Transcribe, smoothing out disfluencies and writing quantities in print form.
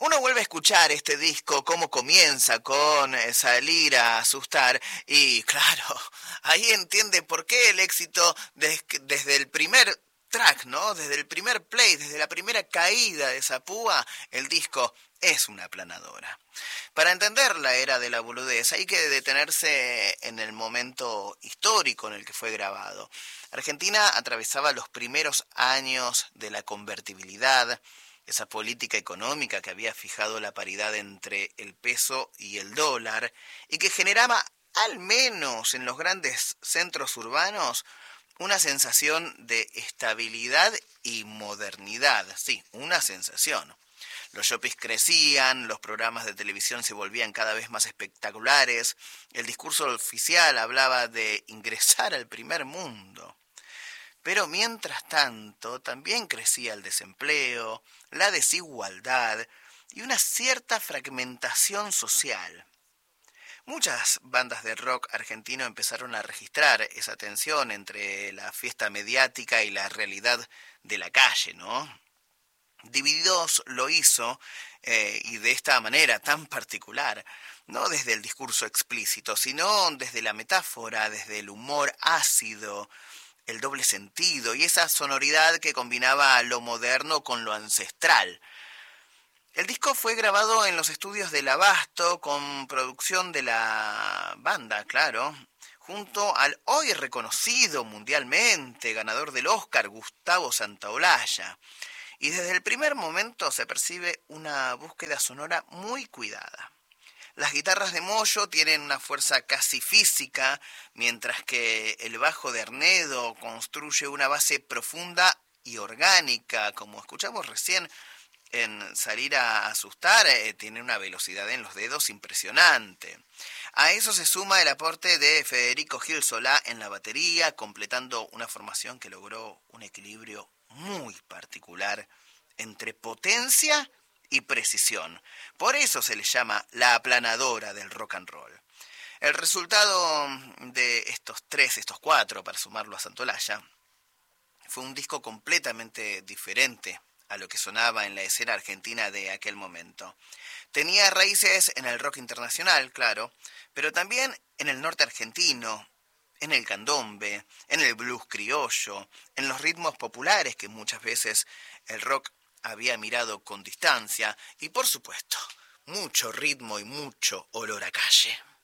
Uno vuelve a escuchar este disco, cómo comienza con salir a asustar y claro, ahí entiende por qué el éxito desde el primer track, ¿no? Desde el primer play, desde la primera caída de esa púa, el disco es una aplanadora. Para entender la era de la boludez hay que detenerse en el momento histórico en el que fue grabado. Argentina atravesaba los primeros años de la convertibilidad, esa política económica que había fijado la paridad entre el peso y el dólar y que generaba, al menos en los grandes centros urbanos, una sensación de estabilidad y modernidad. Sí, una sensación. Los shoppings crecían, los programas de televisión se volvían cada vez más espectaculares, el discurso oficial hablaba de ingresar al primer mundo. Pero mientras tanto, también crecía el desempleo, la desigualdad y una cierta fragmentación social. Muchas bandas de rock argentino empezaron a registrar esa tensión entre la fiesta mediática y la realidad de la calle, ¿no? Divididos lo hizo, y de esta manera tan particular, no desde el discurso explícito, sino desde la metáfora, desde el humor ácido, el doble sentido y esa sonoridad que combinaba lo moderno con lo ancestral. El disco fue grabado en los estudios del Abasto con producción de la banda, claro, junto al hoy reconocido mundialmente ganador del Oscar, Gustavo Santaolalla. Y desde el primer momento se percibe una búsqueda sonora muy cuidada. Las guitarras de Moyo tienen una fuerza casi física, mientras que el bajo de Arnedo construye una base profunda y orgánica, como escuchamos recién en Salir a asustar, tiene una velocidad en los dedos impresionante. A eso se suma el aporte de Federico Gil Solá en la batería, completando una formación que logró un equilibrio muy particular entre potencia y precisión. Por eso se le llama la aplanadora del rock and roll. El resultado de estos cuatro, para sumarlo a Santaolalla, fue un disco completamente diferente a lo que sonaba en la escena argentina de aquel momento. Tenía raíces en el rock internacional, claro, pero también en el norte argentino, en el candombe, en el blues criollo, en los ritmos populares que muchas veces el rock había mirado con distancia y, por supuesto, mucho ritmo y mucho olor a calle.